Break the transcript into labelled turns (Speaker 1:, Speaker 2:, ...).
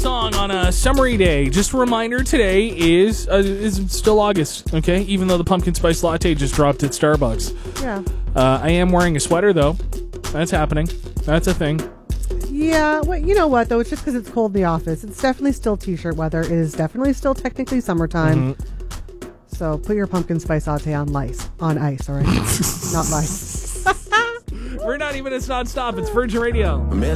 Speaker 1: song on a summery day. Just a reminder, today is still August, okay? Even though the pumpkin spice latte just dropped at Starbucks.
Speaker 2: Yeah.
Speaker 1: I am wearing a sweater, though. That's happening. That's a thing.
Speaker 2: Yeah, well, you know what, though? It's just because it's cold in the office. It's definitely still t-shirt weather. It is definitely still technically summertime. Mm-hmm. So put your pumpkin spice latte on ice, all right? Not lice.
Speaker 1: We're not even, it's non-stop. It's Virgin Radio.